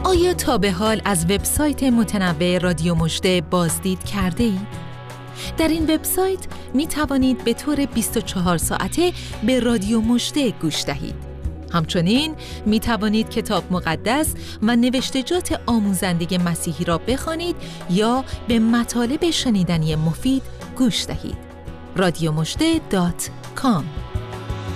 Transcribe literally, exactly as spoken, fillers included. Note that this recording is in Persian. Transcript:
آیا تا به حال از وبسایت متنوع رادیو مژده بازدید کرده اید؟ در این وبسایت می توانید به طور بیست و چهار ساعته به رادیو مژده گوش دهید. همچنین می توانید کتاب مقدس و نوشتجات آموزنده مسیحی را بخوانید یا به مطالب شنیدنی مفید گوش دهید. رادیو مژده دات کام